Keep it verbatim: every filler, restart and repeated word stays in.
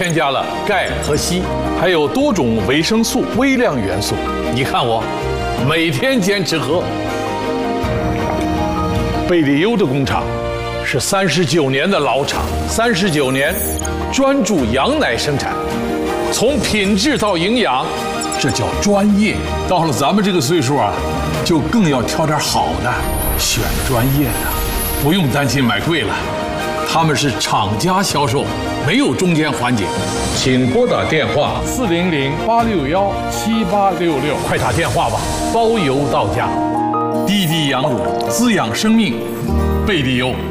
添加了钙和硒，还有多种维生素、微量元素。你看我，每天坚持喝。贝利优的工厂是三十九年的老厂，三十九年专注羊奶生产，从品质到营养，这叫专业。到了咱们这个岁数啊，就更要挑点好的，选专业的，不用担心买贵了。他们是厂家销售，没有中间环节。请拨打电话四零零八六幺七八六六，快打电话吧，包邮到家。滴滴羊乳滋养生命，贝利优。